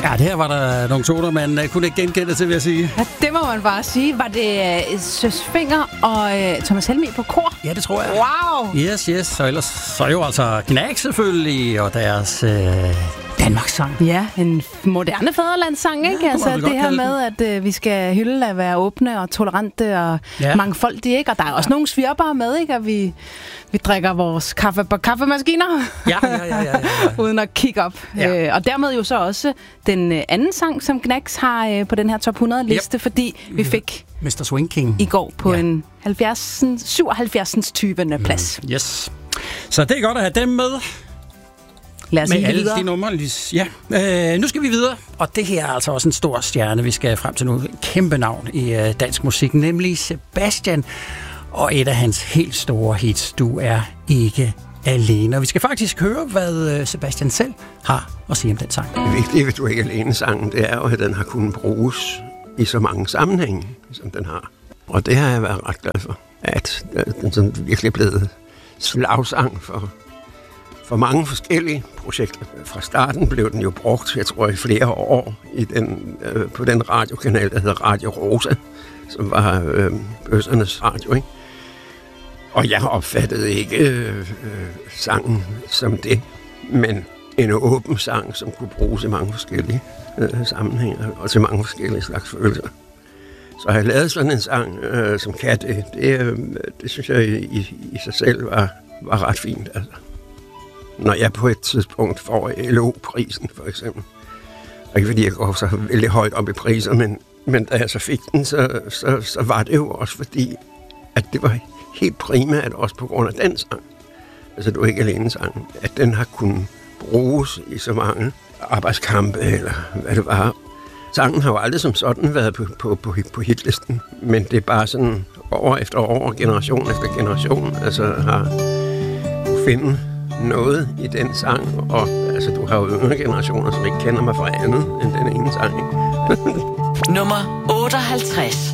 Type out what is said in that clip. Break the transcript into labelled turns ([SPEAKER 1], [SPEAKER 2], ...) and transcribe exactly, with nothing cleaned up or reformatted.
[SPEAKER 1] Ja, det her var der nogle toner, man uh, kunne ikke genkende til, vil jeg sige.
[SPEAKER 2] Ja, det må man bare sige. Var det uh, Søs Fenger og uh, Thomas Helmig på kor?
[SPEAKER 1] Ja, det tror jeg.
[SPEAKER 2] Wow!
[SPEAKER 1] Yes, yes. Så ellers så er jo altså Knæk selvfølgelig, og deres... Uh... Danmarks sang.
[SPEAKER 2] Ja, en moderne fædrelandssang, ikke?
[SPEAKER 1] Ja,
[SPEAKER 2] altså det her med, at øh, vi skal hylde at være åbne og tolerante og ja. mangfoldige, ikke? Og der er også ja. nogle svirpere med, ikke? Og vi, vi drikker vores kaffe på kaffemaskiner.
[SPEAKER 1] Ja, ja, ja, ja, ja, ja.
[SPEAKER 2] Uden at kigge op. Ja. Øh, og dermed jo så også den øh, anden sang, som Knacks har øh, på den her top hundrede-liste, yep. fordi vi fik
[SPEAKER 1] mister Swing King
[SPEAKER 2] i går på ja. en syvoghalvfjerds tyvende plads.
[SPEAKER 1] Mm, yes. Så det er godt at have dem med.
[SPEAKER 2] Lad os
[SPEAKER 1] med alle
[SPEAKER 2] videre.
[SPEAKER 1] de numre. Ja. Øh, nu skal vi videre, og det her er altså også en stor stjerne, vi skal frem til nu. En kæmpe navn i øh, dansk musik, nemlig Sebastian. Og et af hans helt store hits, Du er ikke alene. Og vi skal faktisk høre, hvad øh, Sebastian selv har at sige om den sang.
[SPEAKER 3] Det vigtige ved Du er ikke alene-sangen, det er jo, at den har kunnet bruges i så mange sammenhænge, som den har. Og det har jeg været ret glad for, at den sådan virkelig er blevet slagsang for For mange forskellige projekter. Fra starten blev den jo brugt, jeg tror, i flere år i den, øh, på den radiokanal, der hedder Radio Rosa, som var øh, bøssernes radio, ikke? Og jeg opfattede ikke øh, øh, sangen som det, men en åben sang, som kunne bruges i mange forskellige øh, sammenhænge og til mange forskellige slags følelser. Så jeg har lavet sådan en sang, øh, som kan det. Det, øh, det synes jeg i, i sig selv var, var ret fint, altså. Når jeg på et tidspunkt får L O-prisen, for eksempel. Og ikke fordi jeg går så vældig højt op i priser, men, men da jeg så fik den, så, så, så var det jo også fordi, at det var helt primært også på grund af den sang. Altså, Du er ikke alene sangen. At den har kunnet bruges i så mange arbejdskampe, eller hvad det var. Sangen har jo aldrig som sådan været på, på, på, på hitlisten, men det er bare sådan år efter år, generation efter generation, altså har kunne finde noget i den sang, og altså, du har jo yngre generationer, som ikke kender mig fra andet end den ene sang.
[SPEAKER 4] Nummer otteoghalvtreds.